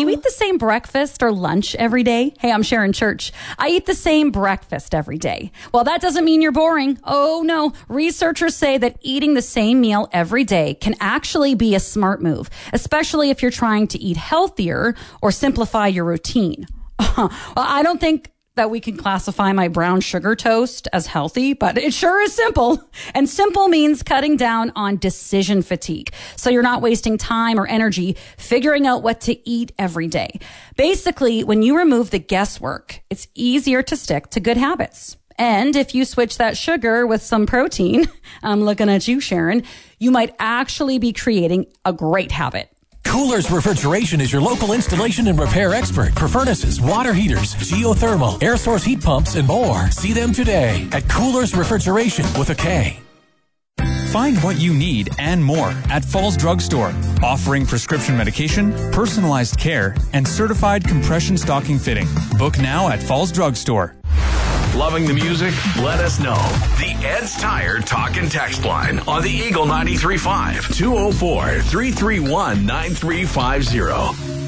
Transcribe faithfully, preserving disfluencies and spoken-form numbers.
you eat the same breakfast or lunch every day? Hey, I'm Sharon Church. I eat the same breakfast every day. Well, that doesn't mean you're boring. Oh, no. Researchers say that eating the same meal every day can actually be a smart move, especially if you're trying to eat healthier or simplify your routine. Well, I don't think that we can classify my brown sugar toast as healthy, but it sure is simple. And simple means cutting down on decision fatigue. So you're not wasting time or energy figuring out what to eat every day. Basically, when you remove the guesswork, it's easier to stick to good habits. And if you switch that sugar with some protein, I'm looking at you, Sharon, you might actually be creating a great habit. Coolers Refrigeration is your local installation and repair expert for furnaces, water heaters, geothermal, air source heat pumps, and more. See them today at Coolers Refrigeration with a K. Find what you need and more at Falls Drug Store, offering prescription medication, personalized care, and certified compression stocking fitting. Book now at Falls Drug Store. Loving the music? Let us know. The Ed's Tire Talk and Text line on the Eagle ninety-three point five, two oh four, three three one, nine three five zero.